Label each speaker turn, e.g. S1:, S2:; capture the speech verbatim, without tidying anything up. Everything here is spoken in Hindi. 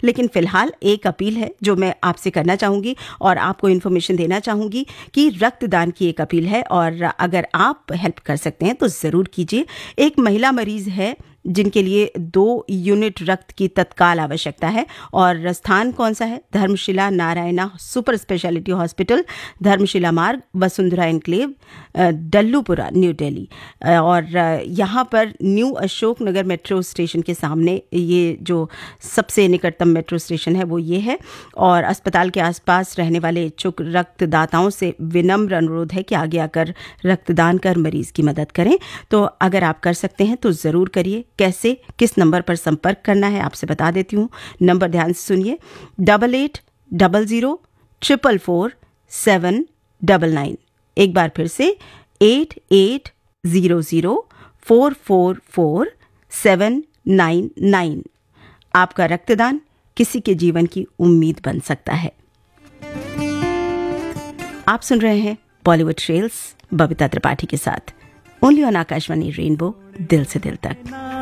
S1: लेकिन फ़िलहाल एक अपील है जो मैं आपसे करना चाहूँगी और आपको इन्फॉर्मेशन देना चाहूँगी कि रक्तदान की एक अपील है और अगर आप हेल्प कर सकते हैं तो ज़रूर कीजिए। एक महिला मरीज़ है जिनके लिए दो यूनिट रक्त की तत्काल आवश्यकता है और स्थान कौन सा है? Dharamshila Narayana super speciality hospital, Dharamshila मार्ग, वसुंधरा एनक्लेव, डल्लूपुरा, न्यू दिल्ली। और यहाँ पर new Ashok Nagar metro station के सामने ये जो सबसे निकटतम मेट्रो स्टेशन है वो ये है। और अस्पताल के आसपास रहने वाले इच्छुक रक्तदाताओं से विनम्र अनुरोध है कि आगे आकर रक्तदान कर मरीज की मदद करें। तो अगर आप कर सकते हैं तो ज़रूर करिए। कैसे, किस नंबर पर संपर्क करना है आपसे बता देती हूँ। नंबर ध्यान से सुनिए, double eight double zero triple four seven double nine. एक बार फिर से, eight eight zero zero four four four seven nine nine. आपका रक्तदान किसी के जीवन की उम्मीद बन सकता है। आप सुन रहे हैं बॉलीवुड ट्रेल्स बबीता त्रिपाठी के साथ, ओनली ऑन आकाशवाणी रेनबो, दिल से दिल तक।